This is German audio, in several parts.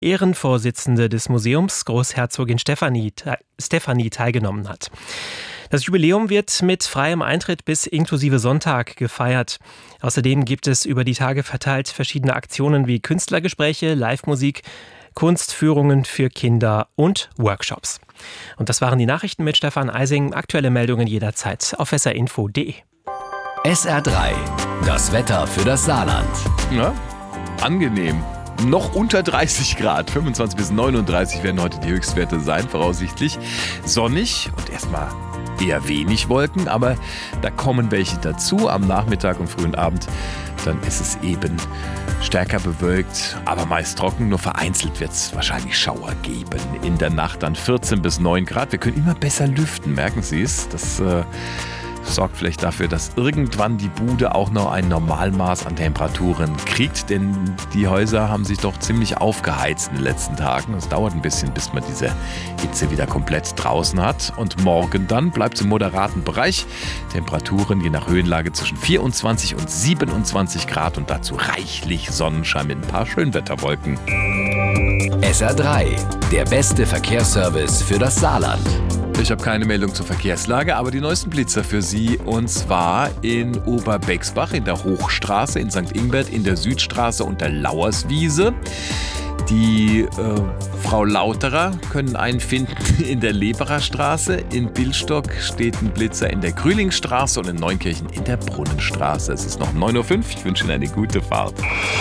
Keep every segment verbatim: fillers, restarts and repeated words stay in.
Ehrenvorsitzende des Museums, Großherzogin Stefanie, Stefanie teilgenommen hat. Das Jubiläum wird mit freiem Eintritt bis inklusive Sonntag gefeiert. Außerdem gibt es über die Tage verteilt verschiedene Aktionen wie Künstlergespräche, Live-Musik, Kunstführungen für Kinder und Workshops. Und das waren die Nachrichten mit Stefan Eising. Aktuelle Meldungen jederzeit auf s r info punkt d e. S R drei, das Wetter für das Saarland. Ja, angenehm. Noch unter dreißig Grad, fünfundzwanzig bis neununddreißig werden heute die Höchstwerte sein, voraussichtlich. Sonnig und erstmal eher wenig Wolken, aber da kommen welche dazu am Nachmittag und frühen Abend. Dann ist es eben stärker bewölkt, aber meist trocken. Nur vereinzelt wird es wahrscheinlich Schauer geben. In der Nacht dann vierzehn bis neun Grad. Wir können immer besser lüften, merken Sie es? Das äh, sorgt vielleicht dafür, dass irgendwann die Bude auch noch ein Normalmaß an Temperaturen kriegt, denn die Häuser haben sich doch ziemlich aufgeheizt in den letzten Tagen. Es dauert ein bisschen, bis man diese Hitze wieder komplett draußen hat. Und morgen dann bleibt es im moderaten Bereich. Temperaturen je nach Höhenlage zwischen vierundzwanzig und siebenundzwanzig Grad und dazu reichlich Sonnenschein mit ein paar Schönwetterwolken. S R drei, der beste Verkehrsservice für das Saarland. Ich habe keine Meldung zur Verkehrslage, aber die neuesten Blitzer für Sie, und zwar in Oberbexbach, in der Hochstraße, in Sankt Ingbert, in der Südstraße und der Lauerswiese. Die äh, Frau Lauterer können einen finden in der Leberer Straße. In Billstock steht ein Blitzer in der Grühlingstraße und in Neunkirchen in der Brunnenstraße. Es ist noch neun Uhr fünf. Ich wünsche Ihnen eine gute Fahrt.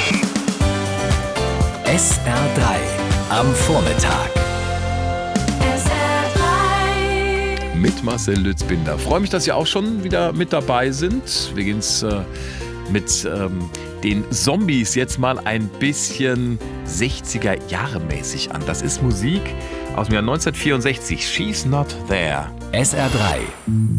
S R drei am Vormittag. Mit Marcel Lützbinder. Freue mich, dass Sie auch schon wieder mit dabei sind. Wir gehen es äh, mit ähm, den Zombies jetzt mal ein bisschen sechziger-Jahre-mäßig an. Das ist Musik aus dem Jahr neunzehnhundertvierundsechzig. She's Not There. S R drei.